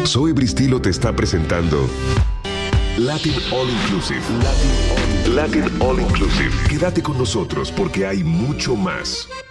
Zoe Bristilo te está presentando Latin All Inclusive. Latin All Inclusive. Quédate con nosotros porque hay mucho más.